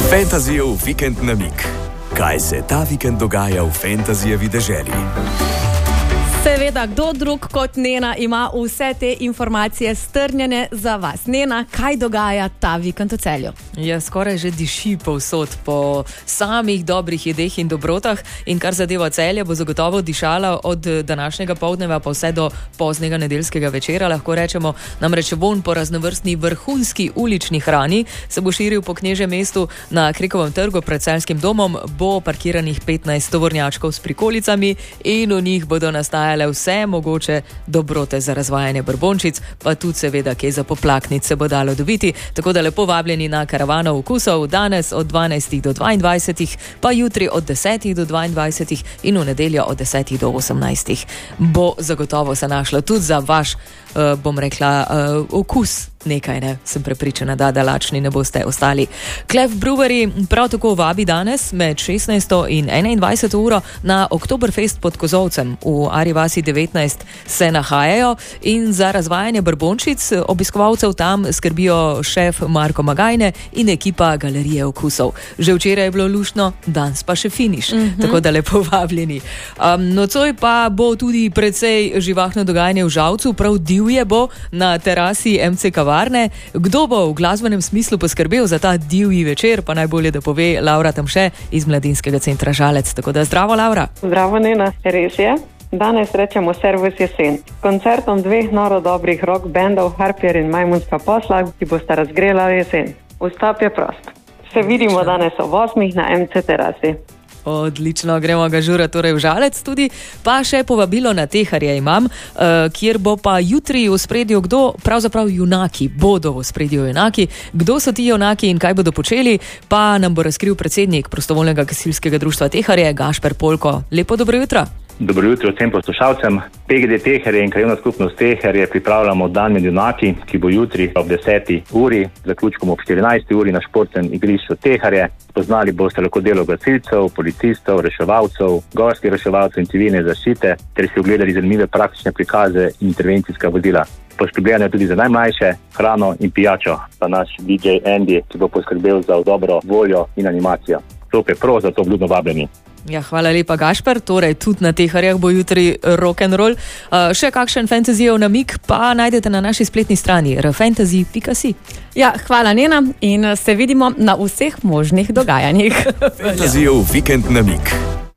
Fantazijev vikend namig. Kaj se ta vikend dogaja v fantazijevi deželi? Seveda, kdo drug kot Nena ima vse te informacije strnjene za vas. Nena, kaj dogaja ta vikend v Celju? Ja, skoraj že diši povsod po samih dobrih jedeh in dobrotah, in kar zadeva Celje, bo zagotovo dišala od današnjega poldneva pa vse do poznega nedeljskega večera, lahko rečemo. Namreč vonj po raznovrstni vrhunski ulični hrani se bo širil po Knežjem mestu. Na Krekovem trgu pred Celjskim domom bo parkiranih 15 tovornjačkov s prikolicami in v njih bodo nastajale vse mogoče dobrote za razvajanje brbončic, pa tudi seveda kje za poplaknic se bo dalo dobiti. Tako da lepo vabljeni na karavano okusov, danes od 12 do 22, pa jutri od 10 do 22 in v nedeljo od 10 do 18. Bo zagotovo se našlo tudi za vaš, bom rekla, okus nekaj, ne? Sem prepričana, da lačni ne boste ostali. Clef Brewery prav tako vabi danes med 16. in 21. uro na Oktoberfest pod Kozolcem. V Arji vasi 19 se nahajajo in za razvajanje brbončic obiskovalcev tam skrbijo šef Marko Magajne in ekipa Galerije okusov. Že včeraj je bilo luštno, danes pa še finiš. Tako da lepo vabljeni. Nocoj pa bo tudi precej živahno dogajanje v Žalcu, prav divje bo na terasi MC kavarne. Kdo bo v glasbenem smislu poskrbel za ta divji večer, pa najbolje, da pove Laura Tamše iz Mladinskega centra Žalec. Tako da zdravo, Laura. Zdravo, Nena, res je. Danes rečemo Servus jesen. Koncertom dveh noro dobrih rock bendov Harpier in Majmunska posla, ki bosta razgrela jesen. Vstop je prost. Se vidimo danes ob 8 na MC terasi. Odlično, gremo ga žura torej v Žalec tudi, pa še povabilo na Teharje imam, kjer bo pa jutri v ospredju kdo, pravzaprav junaki, bodo v ospredju junaki. Kdo so ti junaki in kaj bodo počeli, pa nam bo razkril predsednik prostovoljnega gasilskega društva Teharje, Gašper Polko. Lepo dobro jutro. Dobro jutro vsem poslušalcem. PGD Teharje in krajevna skupnost Teharje pripravljamo dan med junaki, ki bo jutri ob 10. uri, zaključkom ob 14. uri na športnem igrišču Teharje. Poznali boste lahko delo gasilcev, policistov, reševalcev, gorskih reševalcev in civilne zaščite, ter si ogledali zanimive praktične prikaze in intervencijska vozila. Poskrbljeno je tudi za najmlajše, hrano in pijačo, pa naš DJ Andy, ki bo poskrbel za dobro voljo in animacijo. To je prav, zato vljudno vabljeni. Ja, hvala lepa, Gašper. Torej, tudi na Teharjah bo jutri rock'n'roll. Še kakšen fantazijev namig pa najdete na naši spletni strani rfantasy.si. Ja, hvala, Nena, in se vidimo na vseh možnih dogajanjih. Fantazijev vikend namig.